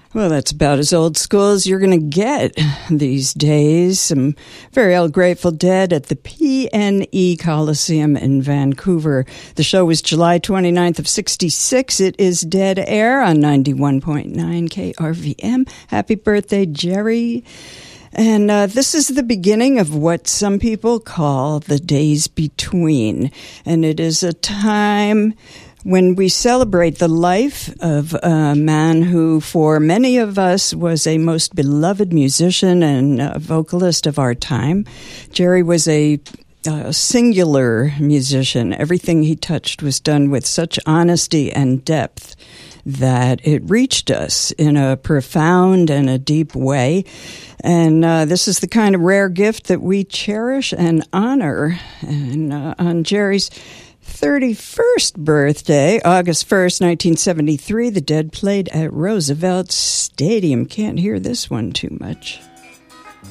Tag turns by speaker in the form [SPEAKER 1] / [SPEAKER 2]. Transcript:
[SPEAKER 1] Well, that's about as old school as you're going to get these days. Some very old Grateful Dead at the PNE Coliseum in Vancouver. The show was July 29th of 66. It is Dead Air on 91.9 KRVM. Happy birthday, Jerry. And this is the beginning of what some people call the days between. And it is a time when we celebrate the life of a man who, for many of us, was a most beloved musician and vocalist of our time. Jerry was a singular musician. Everything he touched was done with such honesty and depth that it reached us in a profound and a deep way. And this is the kind of rare gift that we cherish and honor. And on Jerry's 31st birthday, August 1st, 1973, the Dead played at Roosevelt Stadium. Can't hear this one too much.